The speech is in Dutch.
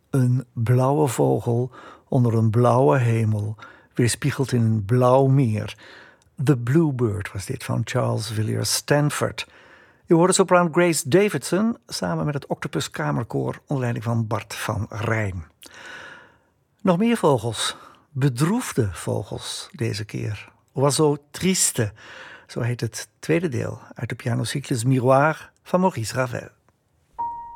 Een blauwe vogel onder een blauwe hemel, weerspiegeld in een blauw meer. The Bluebird was dit van Charles Villiers Stanford. U hoorde sopraan Grace Davidson samen met het Octopus Kamerkoor onder leiding van Bart van Rijn. Nog meer vogels, bedroefde vogels deze keer. Oiseau triste, zo heet het tweede deel uit de pianocyclus Miroir van Maurice Ravel.